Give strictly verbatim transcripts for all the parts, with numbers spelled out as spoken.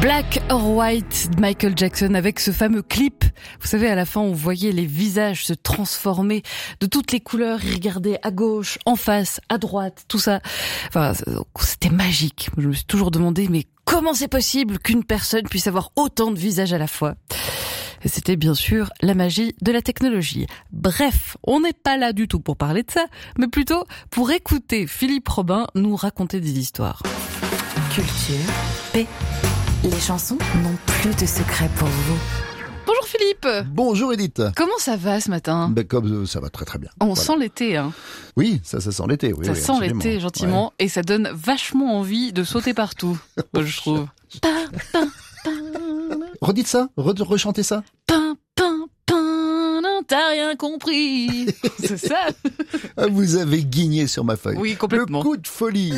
Black or White, Michael Jackson, avec ce fameux clip. Vous savez, à la fin, on voyait les visages se transformer de toutes les couleurs. Regardez à gauche, en face, à droite, tout ça. Enfin, c'était magique. Je me suis toujours demandé, mais comment c'est possible qu'une personne puisse avoir autant de visages à la fois ? Et c'était bien sûr la magie de la technologie. Bref, on n'est pas là du tout pour parler de ça, mais plutôt pour écouter Philippe Robin nous raconter des histoires. Culture, paix. Les chansons n'ont plus de secret pour vous. Bonjour Philippe. Bonjour Edith. Comment ça va ce matin ? Ben comme euh, ça va très très bien. On Voilà. sent l'été, hein. Oui, ça, ça sent l'été. Oui, ça oui, sent absolument. l'été gentiment, ouais. Et ça donne vachement envie de sauter partout, je trouve. Pin, pin, pin, Redites ça, re- rechantez ça. pin, pin, pin, non, t'as rien compris. C'est ça ? Ah, vous avez guigné sur ma feuille. Oui, complètement. Le coup de folie.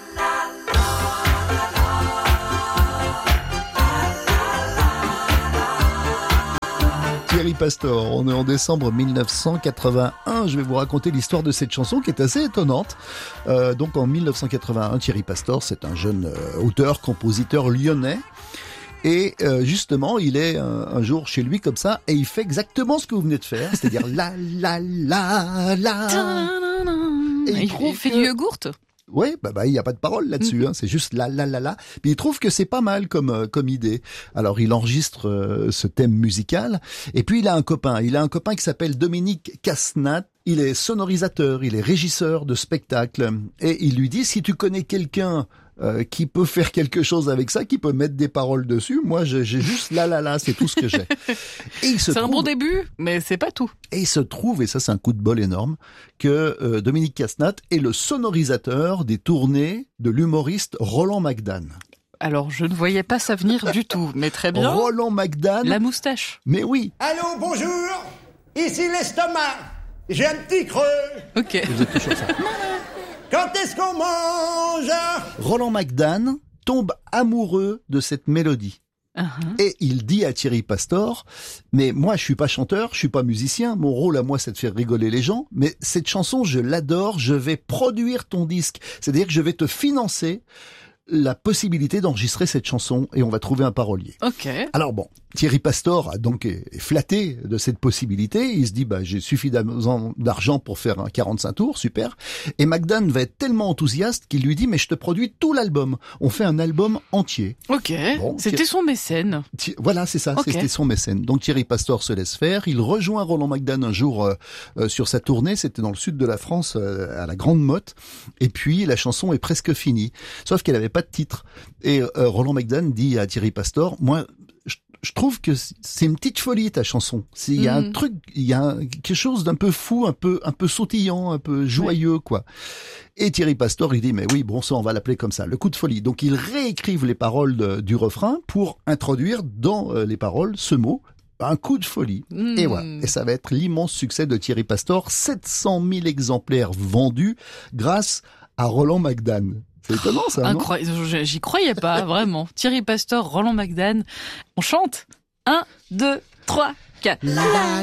Thierry Pastor, on est en décembre mille neuf cent quatre-vingt-un, je vais vous raconter l'histoire de cette chanson qui est assez étonnante. Euh, donc en mille neuf cent quatre-vingt-un, Thierry Pastor, c'est un jeune euh, auteur, compositeur lyonnais. Et euh, justement, il est un, un jour chez lui comme ça, et il fait exactement ce que vous venez de faire, c'est-à-dire la la la la. Et il, trouve il fait que... du yogourt. Oui, bah bah il y a pas de parole là-dessus, mmh. hein, c'est juste la la la la. Puis il trouve que c'est pas mal comme euh, comme idée. Alors il enregistre euh, ce thème musical et puis il a un copain, il a un copain qui s'appelle Dominique Casnat. Il est sonorisateur, il est régisseur de spectacle et il lui dit si tu connais quelqu'un Euh, qui peut faire quelque chose avec ça, qui peut mettre des paroles dessus. Moi, j'ai, j'ai juste la la la, c'est tout ce que j'ai. Et il se c'est trouve, un bon début, mais c'est pas tout. Et il se trouve, et ça c'est un coup de bol énorme, que euh, Dominique Casnat est le sonorisateur des tournées de l'humoriste Roland McDan. Alors, je ne voyais pas ça venir du tout, mais très bien. Roland McDan. La moustache. Mais oui. Allô, bonjour. Ici l'estomac. J'ai un petit creux. Ok. Vous êtes toujours ça. Quand est-ce qu'on mange ? Roland McDan tombe amoureux de cette mélodie. Uh-huh. Et il dit à Thierry Pastor, mais moi je suis pas chanteur, je suis pas musicien, mon rôle à moi c'est de faire rigoler les gens, mais cette chanson je l'adore, je vais produire ton disque, c'est-à-dire que je vais te financer la possibilité d'enregistrer cette chanson et on va trouver un parolier. Ok. Alors bon, Thierry Pastor a donc est flatté de cette possibilité. Il se dit, bah, j'ai suffisamment d'argent pour faire un quarante-cinq tours, super. Et McDan va être tellement enthousiaste qu'il lui dit, mais je te produis tout l'album. On fait un album entier. Ok. Bon, c'était Thierry... son mécène. Thi... Voilà, c'est ça. Okay. C'était son mécène. Donc Thierry Pastor se laisse faire. Il rejoint Roland McDan un jour euh, euh, sur sa tournée. C'était dans le sud de la France, euh, à la Grande Motte. Et puis la chanson est presque finie. Sauf qu'elle avait pas de titre. Et euh, Roland McDan dit à Thierry Pastor, moi, je, je trouve que c'est une petite folie ta chanson. Il y a mmh. un truc, il y a un, quelque chose d'un peu fou, un peu, un peu sautillant, un peu joyeux, ouais. quoi. Et Thierry Pastor, il dit, mais oui, bon ça, on va l'appeler comme ça, le coup de folie. Donc ils réécrivent les paroles de, du refrain pour introduire dans euh, les paroles ce mot. Un coup de folie. Mmh. Et voilà. Et ça va être l'immense succès de Thierry Pastor. sept cent mille exemplaires vendus grâce à Roland McDan. C'est étonnant, ça, incroyable. Non ? J'y croyais pas, vraiment. Thierry Pastor, Roland McDan. On chante. Un, deux, trois, quatre.